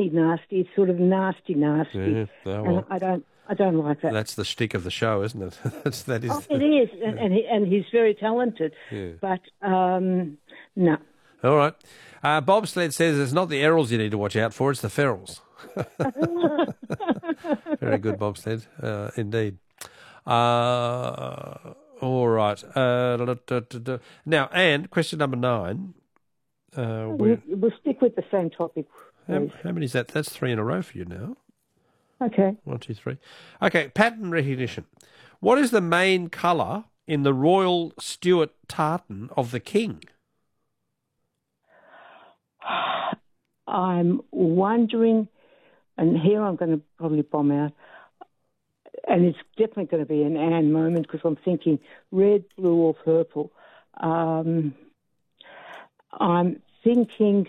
really nasty. It's sort of nasty. Yeah, well, And I don't like that. that's the shtick of the show, isn't it? That is. Oh, it is, and he's very talented. Yeah. But no. All right. Bobsled says it's not the Errolls you need to watch out for, it's the Ferrells. Very good, Bobsled, indeed. All right. Now, Anne, question number 9. We'll stick with the same topic. How many is that? That's 3 in a row for you now. Okay. 1, 2, 3. Okay, pattern recognition. What is the main colour in the Royal Stuart tartan of the King? I'm wondering, and here I'm going to probably bomb out, and it's definitely going to be an Anne moment because I'm thinking red, blue or purple. I'm thinking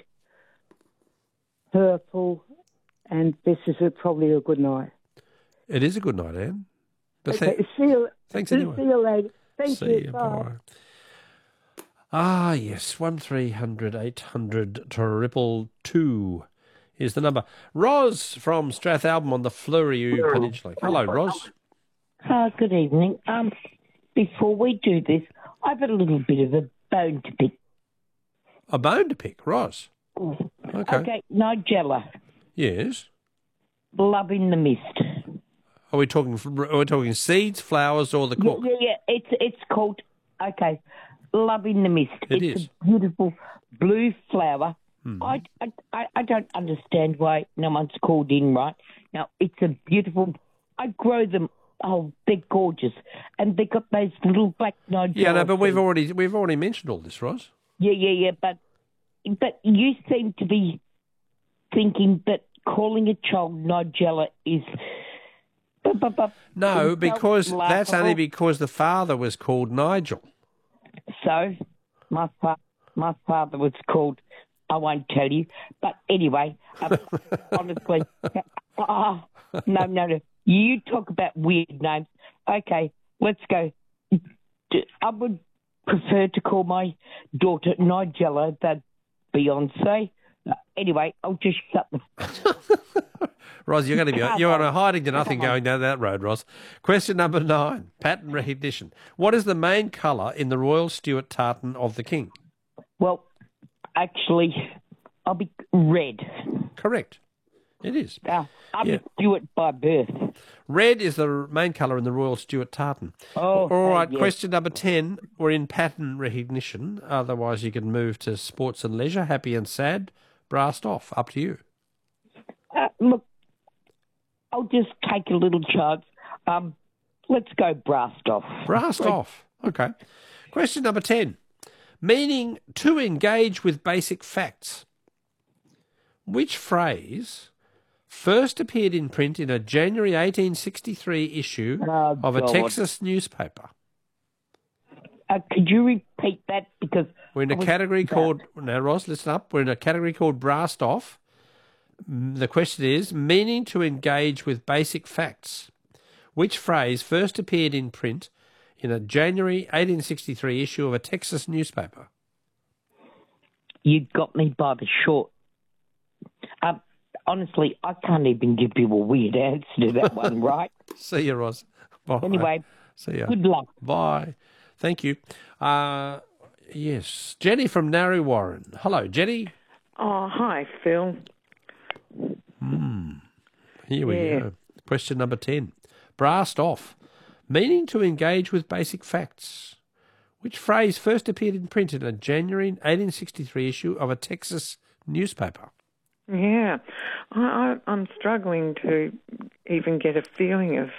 purple, and this is probably a good night. It is a good night, Anne. But Okay, thanks anyway. See you later. Thank See you. you. Bye. Bye. Ah, yes, 1300 800 222 is the number. Ros from Strathalbyn on the Fleurieu Peninsula. Hello, Ros. Good evening. Before we do this, I've got a little bit of a bone to pick. A bone to pick, Ros. Okay. Nigella, Yes. Love in the Mist. Are we talking seeds, flowers, or the cork? Yeah. It's called Love in the Mist. It's a beautiful blue flower. Mm. I don't understand why no one's called in right now. It's a beautiful. I grow them. Oh, they're gorgeous, and they got those little black nigella. Yeah, no, but we've already mentioned all this, Ros. Yeah. But you seem to be thinking that calling a child Nigella is. No, because that's only because the father was called Nigel. So, my father was called, I won't tell you, but anyway, honestly, no, you talk about weird names. Okay, let's go. I would prefer to call my daughter Nigella than Beyonce. Anyway, I'll just shut the... Ros, you're on a hiding to nothing going down that road, Ros. Question number 9, pattern recognition. What is the main colour in the Royal Stuart tartan of the King? Well, actually, I'll be red. Correct. It is. I'm a Stuart by birth. Red is the main colour in the Royal Stuart tartan. Oh, all right, yes. Question number 10. We're in pattern recognition. Otherwise, you can move to sports and leisure, happy and sad, brassed off. Up to you. Look, I'll just take a little chance. Let's go brassed off. Brassed off. Okay. Question number 10. Meaning to engage with basic facts. Which phrase first appeared in print in a January 1863 issue of a Texas newspaper? Could you repeat that? Because we're in a category called... Now, Ross, listen up. We're in a category called brassed off. The question is, meaning to engage with basic facts. Which phrase first appeared in print in a January 1863 issue of a Texas newspaper? You got me by the short. Honestly, I can't even give you a weird answer to that one, right? See you, Ross. Bye. Anyway, see you. Good luck. Bye. Thank you. Yes, Jenny from Narre Warren. Hello, Jenny. Oh, hi, Phil. Here we go. Question number 10. Brassed off. Meaning to engage with basic facts. Which phrase first appeared in print in a January 1863 issue of a Texas newspaper? Yeah. I'm struggling to even get a feeling of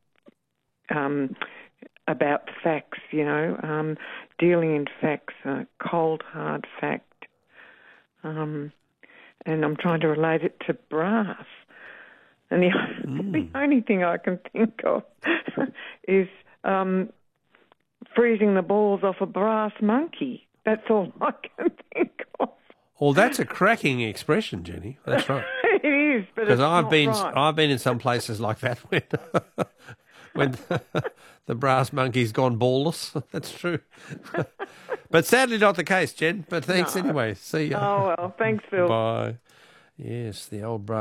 about facts, dealing in facts, cold, hard fact. And I'm trying to relate it to brass. And the only thing I can think of is freezing the balls off a brass monkey. That's all I can think of. Well, that's a cracking expression, Jenny. That's right. It is, but because I've been in some places like that when the brass monkey's gone ballless. That's true. But sadly not the case, Jen. But thanks anyway. See you. Oh, well, thanks, Phil. Bye. Yes, the old brass